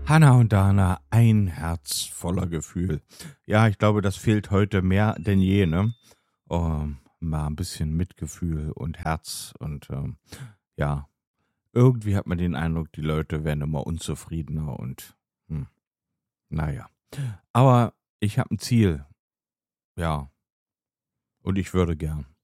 Hanna und Dana, ein Herz voller Gefühl. Ja, ich glaube, das fehlt heute mehr denn je, ne? Mal ein bisschen Mitgefühl und Herz und ja, irgendwie hat man den Eindruck, die Leute werden immer unzufriedener und hm, naja. Aber ich habe ein Ziel, ja, und ich würde gern.